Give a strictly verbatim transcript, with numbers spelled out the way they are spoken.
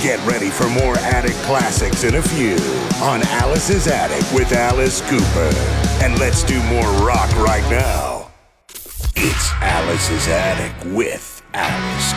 Get ready for more Attic classics in a few on Alice's Attic with Alice Cooper. And let's do more rock right now. It's Alice's Attic with Alice